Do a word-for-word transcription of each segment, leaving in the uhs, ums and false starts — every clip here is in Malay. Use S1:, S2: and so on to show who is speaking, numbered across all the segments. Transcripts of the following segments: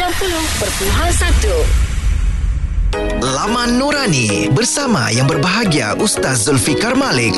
S1: sembilan puluh perpuluhan satu.
S2: Laman Nurani bersama yang berbahagia Ustaz Zulfikar Malik.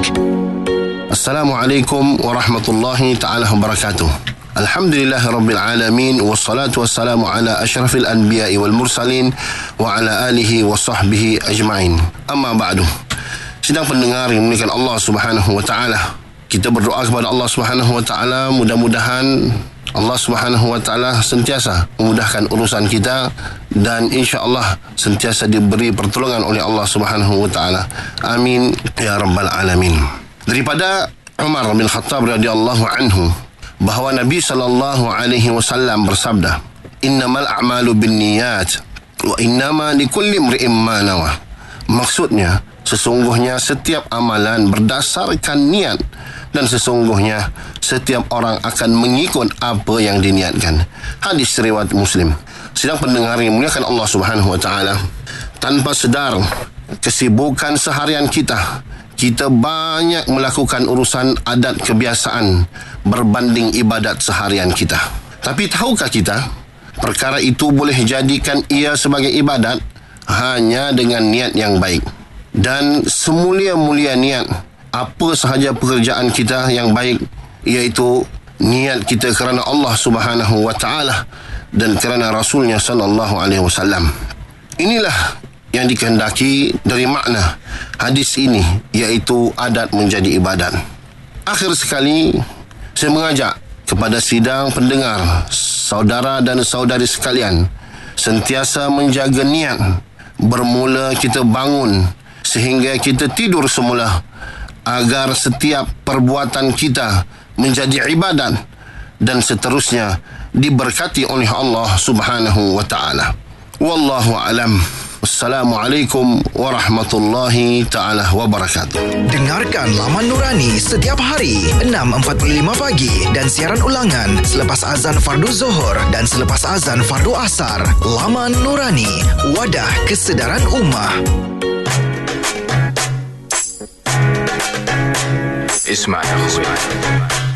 S3: Assalamualaikum warahmatullahi ta'ala wabarakatuh. Alhamdulillah Rabbil Alamin. Wassalatu wassalamu ala ashrafil anbiya'i wal mursalin wa ala alihi wa sahbihi ajma'in. Amma ba'du. Sidang pendengar yang dimuliakan Allah Subhanahu wa ta'ala, kita berdoa kepada Allah Subhanahu wa ta'ala, mudah-mudahan Allah Subhanahu wa ta'ala sentiasa memudahkan urusan kita dan insya-Allah sentiasa diberi pertolongan oleh Allah Subhanahu wa ta'ala. Amin ya rabbal alamin. Daripada Umar bin Khattab radhiyallahu anhu bahawa Nabi sallallahu alaihi wasallam bersabda, "Innamal a'malu binniyat wa innama likulli imri'in ma nawa." Maksudnya, sesungguhnya setiap amalan berdasarkan niat dan sesungguhnya setiap orang akan mengikut apa yang diniatkan. Hadis riwayat Muslim. Sidang pendengar yang dimuliakan Allah Subhanahu wa taala, tanpa sedar kesibukan seharian kita, kita banyak melakukan urusan adat kebiasaan berbanding ibadat seharian kita. Tapi tahukah kita, perkara itu boleh jadikan ia sebagai ibadat hanya dengan niat yang baik. Dan semulia-mulia niat apa sahaja pekerjaan kita yang baik, iaitu niat kita kerana Allah Subhanahu wa taala dan kerana Rasulnya sallallahu alaihi wasallam. Inilah yang dikehendaki dari makna hadis ini, iaitu adat menjadi ibadat. Akhir sekali, saya mengajak kepada sidang pendengar, saudara dan saudari sekalian, sentiasa menjaga niat bermula kita bangun sehingga kita tidur semula, agar setiap perbuatan kita menjadi ibadat dan seterusnya diberkati oleh Allah Subhanahu wa taala. Wallahu alam. Assalamualaikum warahmatullahi ta'ala wabarakatuh.
S2: Dengarkan Laman Nurani setiap hari enam empat puluh lima pagi dan siaran ulangan selepas azan fardu Zuhur dan selepas azan fardu Asar. Laman Nurani, wadah kesedaran ummah.
S4: اسمع يا اخوي